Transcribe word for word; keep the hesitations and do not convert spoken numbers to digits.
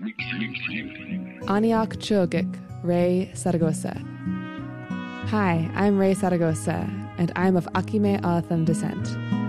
Aniak Chogik, Ray Saragosa. Hi, I'm Ray Saragosa, and I'm of Akime O'odham descent.